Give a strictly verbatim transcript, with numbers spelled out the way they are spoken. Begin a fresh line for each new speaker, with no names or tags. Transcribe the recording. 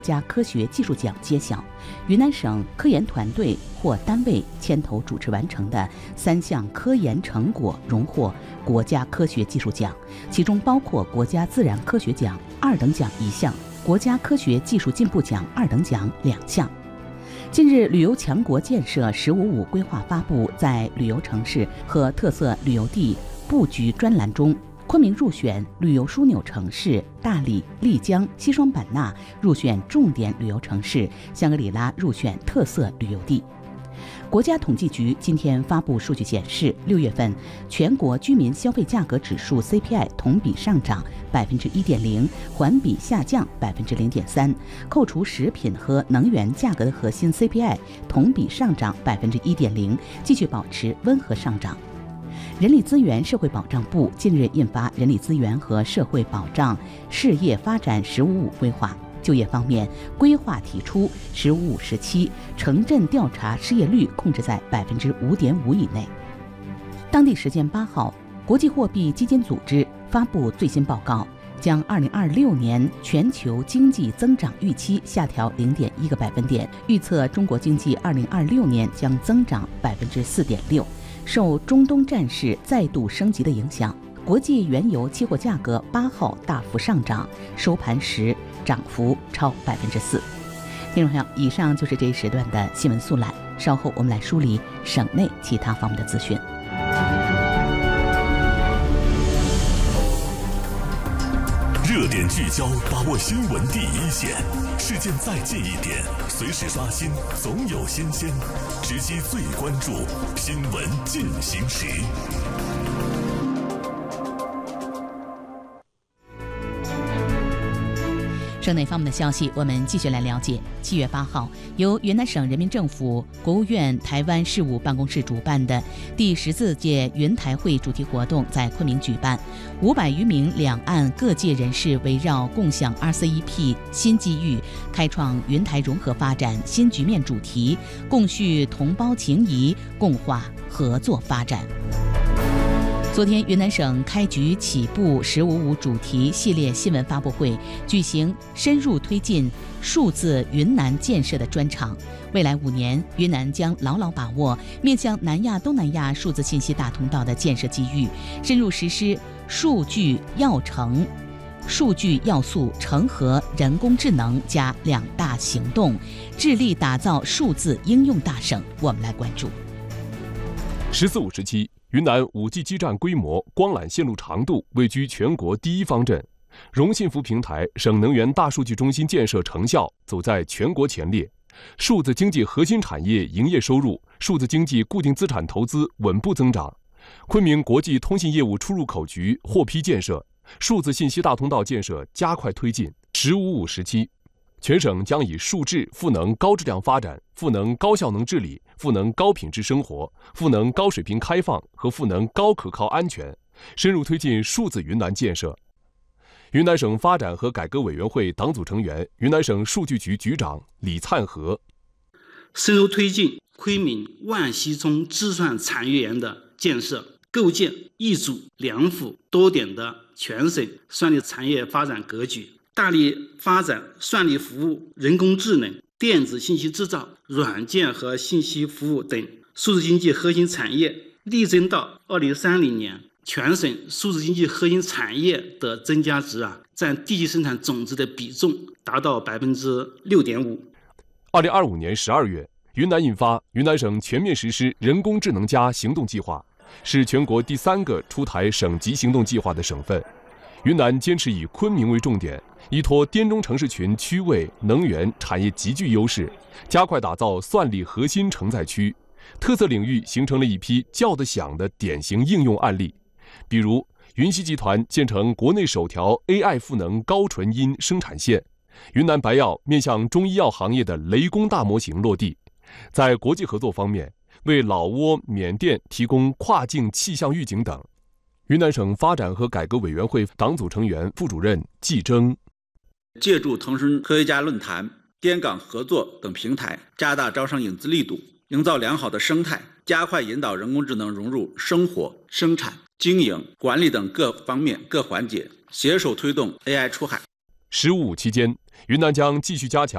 国家科学技术奖揭晓，云南省科研团队或单位牵头主持完成的三项科研成果荣获国家科学技术奖，其中包括国家自然科学奖二等奖一项，国家科学技术进步奖二等奖两项。近日，旅游强国建设“十五五”规划发布，在旅游城市和特色旅游地布局专栏中，昆明入选旅游枢纽城市，大理、丽江、西双版纳入选重点旅游城市，香格里拉入选特色旅游地。国家统计局今天发布数据显示，六月份全国居民消费价格指数 C P I 同比上涨百分之一点零，环比下降百分之零点三。扣除食品和能源价格的核心 C P I 同比上涨百分之一点零，继续保持温和上涨。人力资源社会保障部近日印发《人力资源和社会保障事业发展“十五五”规划》。就业方面，规划提出“十五五”时期城镇调查失业率控制在百分之五点五以内。当地时间八号，国际货币基金组织发布最新报告，将二零二六年全球经济增长预期下调零点一个百分点，预测中国经济二零二六年将增长百分之四点六。受中东战事再度升级的影响，国际原油期货价格八号大幅上涨，收盘时涨幅超百分之四。听众朋友，以上就是这一时段的新闻速览，稍后我们来梳理省内其他方面的资讯。
热点聚焦，把握新闻第一线，事件再近一点，随时刷新，总有新鲜，直击最关注，新闻进行时。
省内方面的消息，我们继续来了解。七月八号，由云南省人民政府国务院台湾事务办公室主办的第十四届云台会主题活动在昆明举办，五百余名两岸各界人士围绕共享 R C E P 新机遇，开创云台融合发展新局面主题，共叙同胞情谊，共话合作发展。昨天，云南省开局起步“十五五”主题系列新闻发布会举行深入推进数字云南建设的专场。未来五年，云南将牢牢把握面向南亚、东南亚数字信息大通道的建设机遇，深入实施数据要成、数据要素成和人工智能加两大行动，致力打造数字应用大省。我们来关注
“十四五”时期。云南 五 G 基站规模、光缆线路长度位居全国第一方阵，融信服平台省能源大数据中心建设成效走在全国前列，数字经济核心产业营业收入、数字经济固定资产投资稳步增长。昆明国际通信业务出入口局获批建设，数字信息大通道建设加快推进。十五五时期，全省将以数质赋能高质量发展、赋能高效能治理、赋能高品质生活、赋能高水平开放和赋能高可靠安全，深入推进数字云南建设。云南省发展和改革委员会党组成员、云南省数据局局长李灿和：
深入推进昆明万溪中计算产业园的建设，构建一组两府多点的全省算力产业发展格局，大力发展算力服务、人工智能、电子信息制造、软件和信息服务等数字经济核心产业，力争到二零三零年，全省数字经济核心产业的增加值啊，占地区生产总值的比重达到百分之六点五。
二零二五年十二月，云南印发《云南省全面实施人工智能加行动计划》，是全国第三个出台省级行动计划的省份。云南坚持以昆明为重点，依托滇中城市群区位、能源、产业极具优势，加快打造算力核心承载区，特色领域形成了一批叫得响的典型应用案例。比如，云溪集团建成国内首条 A I 赋能高纯因生产线，云南白药面向中医药行业的雷公大模型落地。在国际合作方面，为老挝、缅甸提供跨境气象预警等。云南省发展和改革委员会党组成员、副主任季征：
借助腾讯科学家论坛、滇港合作等平台，加大招商引资力度，营造良好的生态，加快引导人工智能融入生活、生产、经营、管理等各方面各环节，携手推动 A I 出海。
十五五期间，云南将继续加强